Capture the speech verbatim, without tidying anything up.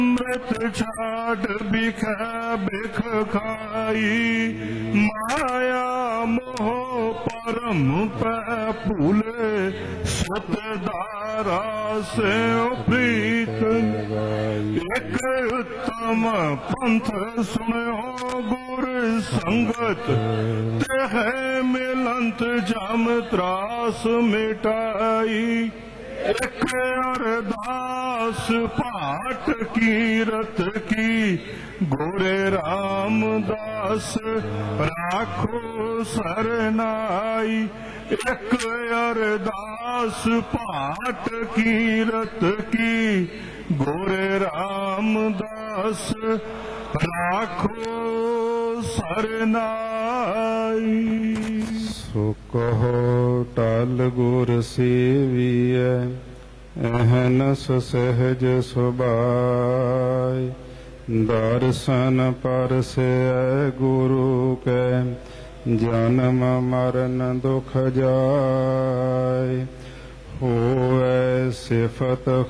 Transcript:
ਅੰਮ੍ਰਿਤ ਛਾੜ ਬਿਖੈ ਬਿਖ ਖਾਈ, ਮਾਇਆ ਮੋਹ ਪਰਮ ਪੈ ਭੂਲੇ, ਸਤਿਦਾਰਾ ਸਿਉ ਪ੍ਰੀਤ। ਇਕ ਉਤਮ ਪੰਥ ਸੁਣਿਓ ਗੁਰ ਸੰਗਤ, ਤਹਿ ਮਿਲੰਤ ਜਮ ਤਰਾਸ ਮਿਟਾਈ। ਇਕ ਅਰਦਾਸ ਪਾਠ ਕੀਰਤ ਕੀ, ਗੋਰੇ ਰਾਮਦਾਸ ਰਾਖੋ ਸਰਨਾਈ। ਇਕ ਅਰਦਾਸ ਪਾਠ ਕੀਰਤ ਕੀ, ਗੋਰੇ ਰਾਮਦਾਸ ਰਾਖੋ ਸਰਨਾਈ। ਸੋ ਕਹੋ ਟਲ ਗੁਰ ਸੇਵੀਐ, ਅਹਨਸ ਸਹਿਜ ਸੁਭਾਇ। ਦਰਸ਼ਨ ਪਰਸੈ ਗੁਰੂ ਕੈ, ਜਨਮ ਮਰਨ ਦੁਖ ਜਾਇ। ਹੋਵੈ ਸਿਫਤ